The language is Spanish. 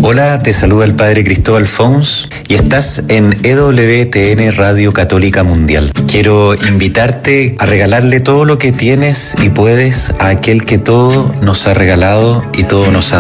Hola, te saluda el Padre Cristóbal Fons y estás en EWTN Radio Católica Mundial. Quiero invitarte a regalarle todo lo que tienes y puedes a aquel que todo nos ha regalado y todo nos ha